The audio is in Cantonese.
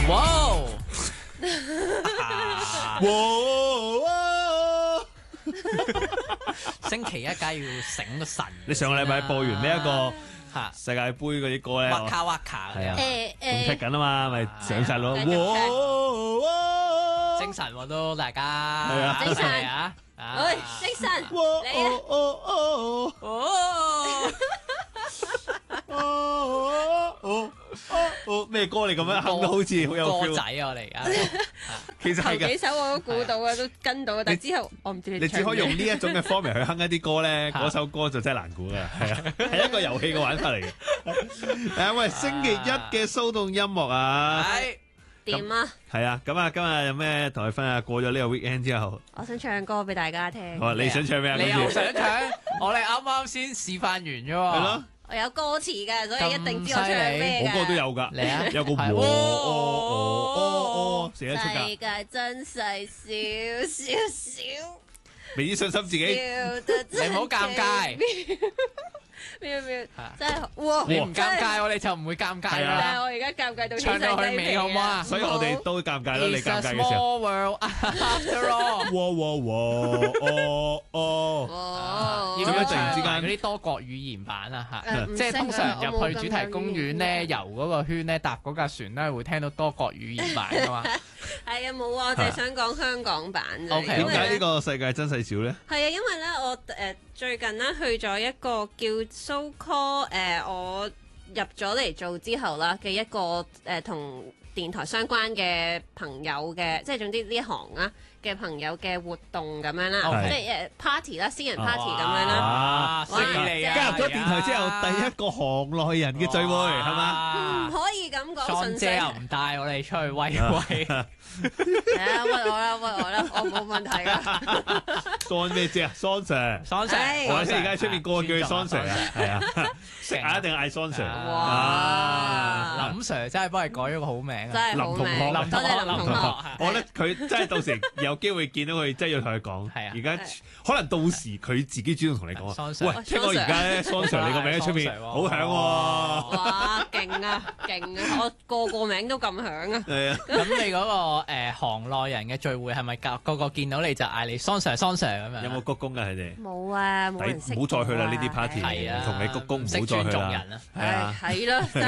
哇！星期一梗係要醒個神。 你上個禮拜播完呢一個嚇世界盃嗰啲歌咧， 哇卡哇卡係啊， 誒仲踢緊啊嘛，咪上晒咯。 精神喎都大家係啊精神啊！ 喂，精神，你咩歌你咁樣哼得好似好有歌仔 feel， 啊！我哋而家其實係㗎。 頭幾首我都估到啊，都跟到啊，但係之後我唔知你你只可以用呢一種嘅方面去哼一啲歌咧， 嚇嗰首歌就真係難估噶，係啊，係一個遊戲嘅玩法嚟嘅。誒喂，星期一嘅騷動音樂啊， 係點啊？ 係啊，咁啊，今日有咩同佢分享？過咗呢個 weekend 之後， 我想唱歌俾大家聽。 好啊，你想唱咩啊？ 你又跟住想唱？我哋啱啱先示範完啫喎。 係咯， 我有歌詞嘅，所以一定知我唱咩㗎。 我歌都有㗎， 嚟啊有個係寫得出㗎， 世界真細少少少， 俾啲信心自己。 笑得你唔好尷尬， 妙妙啊真係哇！ 你唔尷真係尬，我哋就唔會尷尬係啊啦。 但係我而家尷尬到唱到去尾好唔好啊所以我哋都尷尬啦，你 It's 尷 a 尬嘅時候。 small world after all。 哦要唔做咩要突然之間嗰啲多國語言版啊？嚇， 唔即係通常識啊入去主題公園咧，遊嗰個圈咧，搭嗰架船咧，會聽到多國語言版噶嘛。 係啊，冇啊，我淨係想講香港版啫。 OK， 點解呢個？ 個世界真細少咧？ 係啊，因為咧我最近咧去咗一個叫 So Call 我入咗嚟做之後啦嘅一個同電台相關嘅朋友嘅，即係總之呢一行啦嘅朋友嘅活動咁樣啦， OK 即係party 啦，私人 party 咁樣啦。 哇！犀利啊！ 加入咗電台之後，第一個行內人嘅聚會係嘛？ 唔可以咁講， 桑純粹姐又唔帶我哋出去威威， 係啊，屈我啦，我冇問題噶。 桑咩姐啊？桑 Sir， 桑 Sir， 係我哋而家喺出面個個叫佢桑 Sir 啊，係啊，食成晏一定嗌桑 Sir。 哇林 Sir 真係幫你改咗個好名啊！ 真係好名， 林同學多謝林同學。 我覺得佢真係到時有機會見到佢，真係要同佢講。 係啊而家可能到時佢自己主動同你講桑啊。 Sir 喂，聽講而家咧，桑 Sir 你個名喺出面桑 Sir 喎好響喎。 哇，勁啊，勁啊！我個名都咁響啊！ 係啊， 咁你嗰個行內人嘅聚會係咪個個見到你就嗌你桑 Sir 桑 Sir 咁樣？ 有冇鞠躬㗎佢哋？ 冇啊，冇人識唔好再去啦呢啲我啊 party 係啊， 同你鞠躬唔好識尊再去啦重人啊！ 係啊。 係咯，真